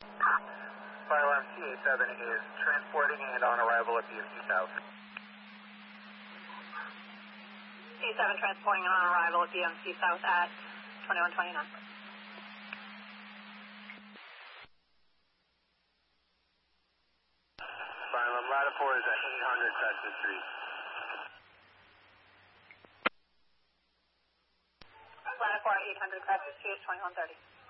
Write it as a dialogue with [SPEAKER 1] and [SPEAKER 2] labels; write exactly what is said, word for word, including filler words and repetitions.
[SPEAKER 1] File M C A seven is transporting and on arrival at B M C South.
[SPEAKER 2] C seven transporting and on arrival at B M C South at twenty-one twenty-nine.
[SPEAKER 1] File M Lattifour is at eight hundred Texas Street.
[SPEAKER 2] Lattifour eight hundred Texas Street, twenty-one thirty.